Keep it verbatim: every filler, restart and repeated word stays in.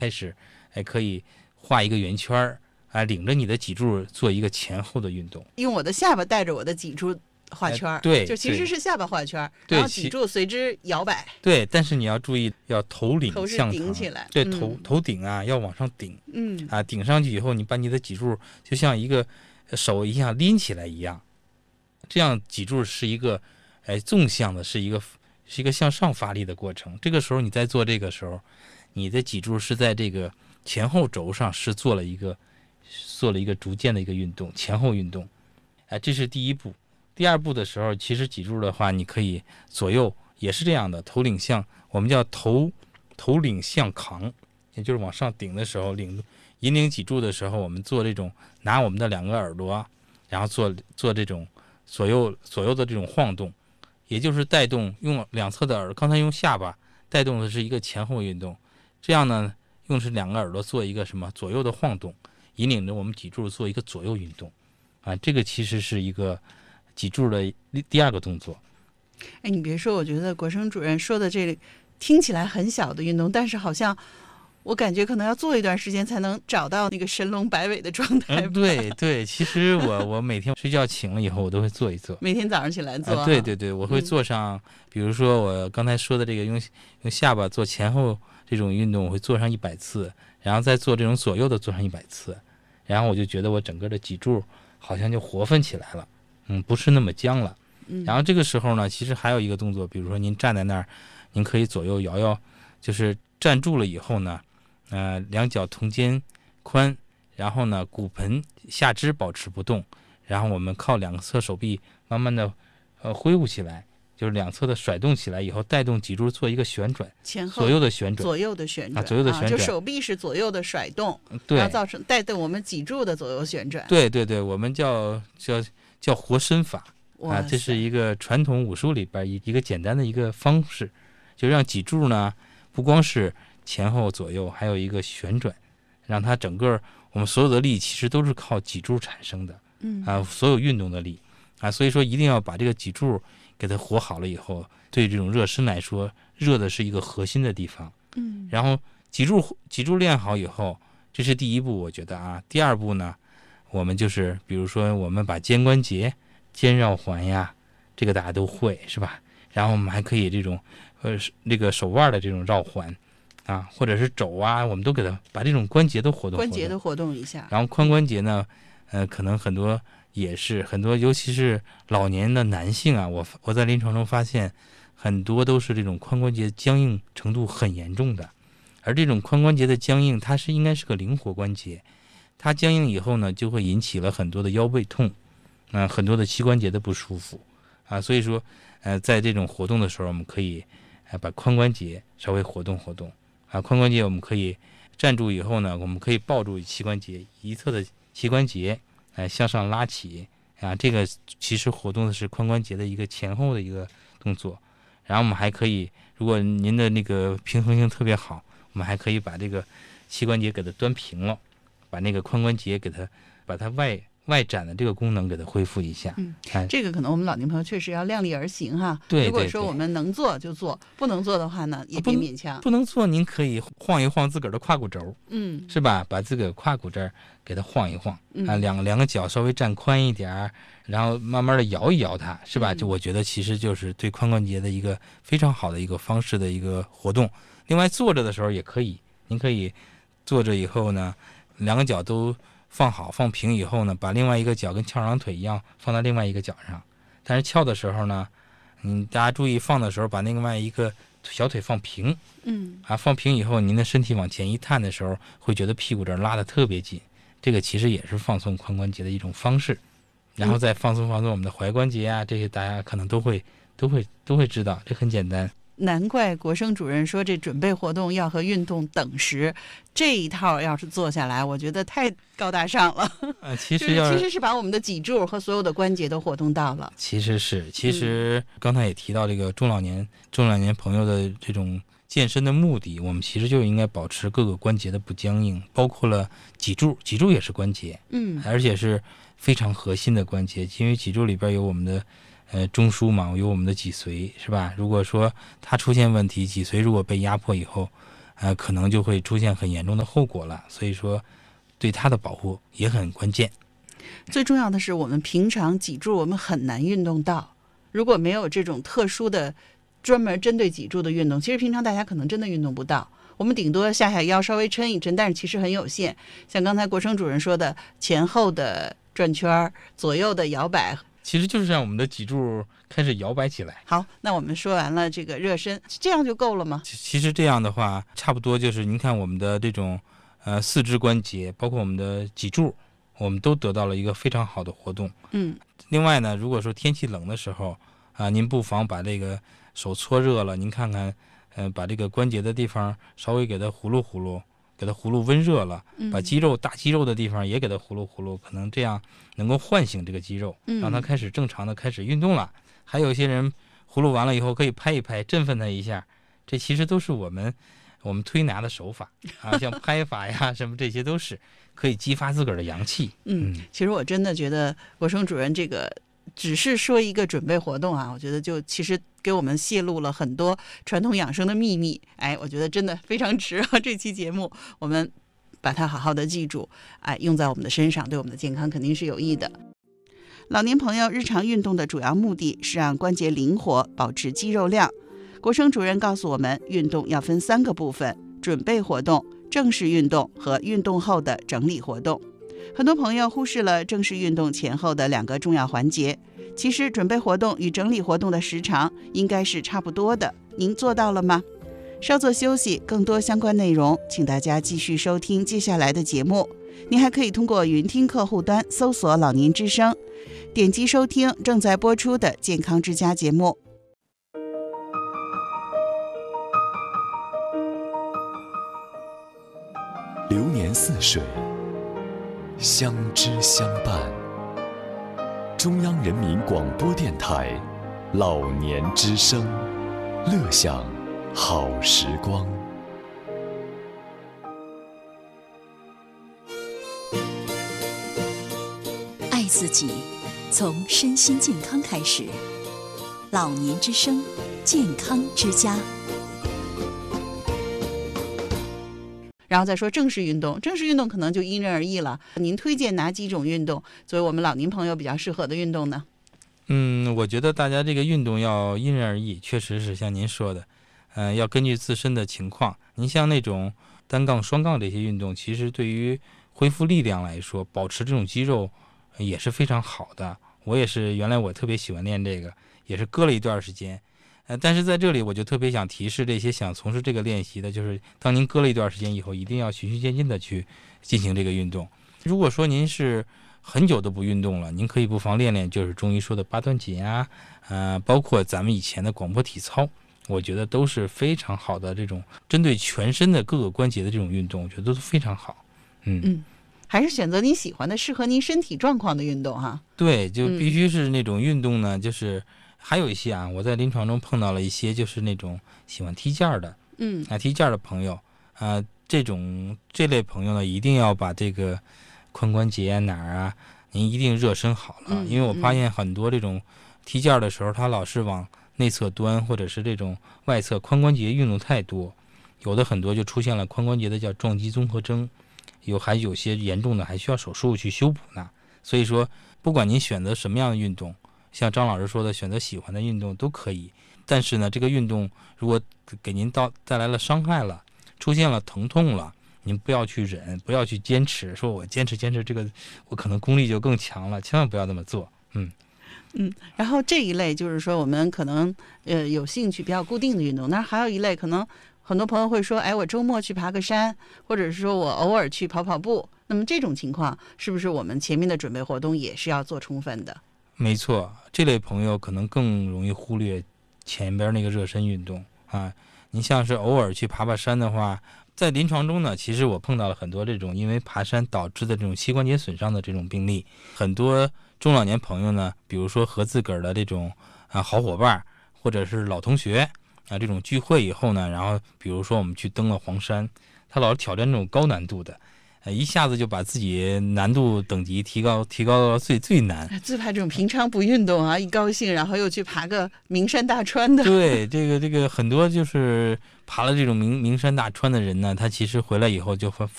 开始，哎，可以画一个圆圈儿啊，领着你的脊柱做一个前后的运动， 用我的下巴带着我的脊柱画圈、呃、 对， 就其实是下巴画圈， 然后脊柱随之摇摆。 对，但是你要注意，要头顶向顶起来， 对， 嗯、 头头顶啊要往上顶， 嗯啊，顶上去以后，你把你的脊柱就像一个手一样拎起来一样，这样脊柱是一个哎纵向的，是一个是一个向上发力的过程。这个时候你在做这个时候，你的脊柱是在这个前后轴上是做了一个做了一个逐渐的一个运动，前后运动，哎，这是第一步。第二步的时候，其实脊柱的话，你可以左右也是这样的，头顶向，我们叫头头顶向扛，也就是往上顶的时候，领引领脊柱的时候，我们做这种拿我们的两个耳朵，然后做做这种左右左右的这种晃动，也就是带动用两侧的耳，刚才用下巴带动的是一个前后运动，这样呢，用是两个耳朵做一个什么左右的晃动，引领着我们脊柱做一个左右运动，啊，这个其实是一个脊柱的第二个动作。 哎，你别说，我觉得国生主任说的这个听起来很小的运动，但是好像我感觉可能要做一段时间才能找到那个神龙摆尾的状态、 嗯。对对，其实我我每天睡觉醒了以后，我都会做一做。 每天早上起来做、啊呃。对对对，我会做上，嗯、比如说我刚才说的这个用用下巴做前后这种运动，我会做上一百次，然后再做这种左右的做上一百次，然后我就觉得我整个的脊柱好像就活泛起来了。嗯，不是那么僵了。然后这个时候呢，其实还有一个动作，比如说您站在那儿，您可以左右摇摇，就是站住了以后呢，呃，两脚同肩宽，然后呢，骨盆下肢保持不动，然后我们靠两侧手臂慢慢的呃挥舞起来，就是两侧的甩动起来以后，带动脊柱做一个旋转， 前后左右的旋转， 左右的旋转， 啊、左右的旋转、 啊，就手臂是左右的甩动， 对， 然后造成带动我们脊柱的左右旋转。 对对对，我们叫叫叫活身法。啊，这是一个传统武术里边一一个简单的一个方式，就让脊柱呢不光是前后左右，还有一个旋转，让它整个我们所有的力其实都是靠脊柱产生的， 嗯啊，所有运动的力啊，所以说一定要把这个脊柱给它活好了以后，对这种热身来说，热的是一个核心的地方， 嗯， 然后脊柱脊柱练好以后，这是第一步，我觉得啊，第二步呢，我们就是比如说我们把肩关节。肩绕环呀，这个大家都会是吧？然后我们还可以这种，呃，这个手腕的这种绕环，啊，或者是肘啊，我们都给它把这种关节都活动活动， 关节都活动一下。 然后髋关节呢，呃，可能很多也是很多，尤其是老年的男性啊，我我在临床中发现很多都是这种髋关节僵硬程度很严重的，而这种髋关节的僵硬，它是应该是个灵活关节，它僵硬以后呢，就会引起了很多的腰背痛。嗯、呃，很多的膝关节的不舒服啊，所以说，呃，在这种活动的时候，我们可以，呃，把髋关节稍微活动活动啊。髋关节我们可以站住以后呢，我们可以抱住膝关节一侧的膝关节，呃，向上拉起啊。这个其实活动的是髋关节的一个前后的一个动作。然后我们还可以，如果您的那个平衡性特别好，我们还可以把这个膝关节给它端平了，把那个髋关节给它把它外。外展的这个功能给它恢复一下。 嗯，这个可能我们老年朋友确实要量力而行哈。 对， 如果说我们能做就做，不能做的话呢，也别勉强。 不能做，您可以晃一晃自个儿的胯骨轴， 嗯， 是吧？把自个儿胯骨这儿给它晃一晃， 嗯、 啊，两两个脚稍微站宽一点，然后慢慢的摇一摇它，是吧？ 嗯、 就我觉得其实就是对髋关节的一个非常好的一个方式的一个活动。另外坐着的时候也可以，您可以坐着以后呢，两个脚都。放好放平以后呢，把另外一个脚跟翘二郎腿一样放到另外一个脚上，但是翘的时候呢，嗯，大家注意放的时候把另外一个小腿放平， 嗯， 啊，放平以后，您的身体往前一探的时候，会觉得屁股这儿拉得特别紧，这个其实也是放松髋关节的一种方式，然后再放松放松我们的踝关节啊，这些大家可能都会都会都会知道，这很简单。 难怪国生主任说这准备活动要和运动等时，这一套要是做下来，我觉得太高大上了。 呃，其实要、 就是、其实是把我们的脊柱和所有的关节都活动到了。 其实是，其实刚才也提到这个中老年、嗯、中老年朋友的这种健身的目的，我们其实就应该保持各个关节的不僵硬，包括了脊柱，脊柱也是关节， 嗯， 而且是非常核心的关节，因为脊柱里边有我们的。呃，中枢嘛，有我们的脊髓，是吧？如果说它出现问题，脊髓如果被压迫以后， 呃，可能就会出现很严重的后果了。所以说，对它的保护也很关键。 最重要的是，我们平常脊柱我们很难运动到，如果没有这种特殊的专门针对脊柱的运动，其实平常大家可能真的运动不到。我们顶多下下腰稍微抻一抻，但是其实很有限。像刚才国生主任说的，前后的转圈，左右的摇摆， 其实就是让我们的脊柱开始摇摆起来。 好，那我们说完了这个热身，这样就够了吗？ 其实这样的话，差不多就是您看我们的这种呃四肢关节，包括我们的脊柱，我们都得到了一个非常好的活动。 嗯。 另外呢，如果说天气冷的时候啊、呃，您不妨把这个手搓热了，您看看。呃，把这个关节的地方稍微给它呼噜呼噜，给它呼噜温热了，把肌肉大肌肉的地方也给它呼噜呼噜，可能这样能够唤醒这个肌肉，让它开始正常的开始运动了。还有一些人呼噜完了以后可以拍一拍，振奋它一下，这其实都是我们我们推拿的手法啊，像拍法呀什么，这些都是可以激发自个儿的阳气。 嗯，其实我真的觉得国生主任这个只是说一个准备活动啊，我觉得就其实给我们泄露了很多传统养生的秘密。哎，我觉得真的非常值啊！这期节目我们把它好好的记住，哎，用在我们的身上，对我们的健康肯定是有益的。老年朋友日常运动的主要目的是让关节灵活，保持肌肉量。国生主任告诉我们，运动要分三个部分：准备活动、正式运动和运动后的整理活动。很多朋友忽视了正式运动前后的两个重要环节。其实准备活动与整理活动的时长应该是差不多的，您做到了吗？稍作休息，更多相关内容请大家继续收听接下来的节目。您还可以通过云听客户端搜索老年之声，点击收听正在播出的健康之家节目。 流年似水，相知相伴。中央人民广播电台老年之声，乐享好时光。 爱自己，从身心健康开始。老年之声，健康之家。 然后再说正式运动，正式运动可能就因人而异了。您推荐哪几种运动作为我们老年朋友比较适合的运动呢？ 嗯，我觉得大家这个运动要因人而异，确实是像您说的，呃，要根据自身的情况。您像那种单杠、双杠这些运动，其实对于恢复力量来说，保持这种肌肉也是非常好的。我也是，原来我特别喜欢练这个，也是搁了一段时间。呃，但是在这里我就特别想提示这些想从事这个练习的，就是当您搁了一段时间以后，一定要循序渐进的去进行这个运动。如果说您是很久都不运动了，您可以不妨练练，就是中医说的八段锦啊，呃，包括咱们以前的广播体操，我觉得都是非常好的这种针对全身的各个关节的这种运动，我觉得都非常好。嗯嗯，还是选择您喜欢的、适合您身体状况的运动哈。 对，就必须是那种运动呢，嗯、就是还有一些啊，我在临床中碰到了一些就是那种喜欢踢毽的， 嗯啊踢毽的朋友啊、呃，这种这类朋友呢，一定要把这个髋关节哪儿啊，您一定热身好了， 嗯、 因为我发现很多这种踢毽的时候，他老是往内侧端或者是这种外侧髋关节运动太多，有的很多就出现了髋关节的叫撞击综合征，有还有些严重的还需要手术去修补呢。所以说，不管您选择什么样的运动，像张老师说的，选择喜欢的运动都可以。但是呢，这个运动如果给您到带来了伤害了，出现了疼痛了，您不要去忍，不要去坚持，说我坚持坚持这个，我可能功力就更强了，千万不要这么做。嗯嗯，然后这一类就是说我们可能呃有兴趣比较固定的运动，那还有一类可能很多朋友会说，哎，我周末去爬个山，或者是说我偶尔去跑跑步。那么这种情况是不是我们前面的准备活动也是要做充分的？ 没错，这类朋友可能更容易忽略前边那个热身运动啊。你像是偶尔去爬爬山的话，在临床中呢，其实我碰到了很多这种因为爬山导致的这种膝关节损伤的这种病例。很多中老年朋友呢，比如说和自个儿的这种啊好伙伴或者是老同学啊这种聚会以后呢，然后比如说我们去登了黄山，他老是挑战这种高难度的， 呃，一下子就把自己难度等级提高提高到最最难。 自拍这种平常不运动啊，一高兴然后又去爬个名山大川的。 对，这个这个很多就是爬了这种名名山大川的人呢，他其实回来以后就发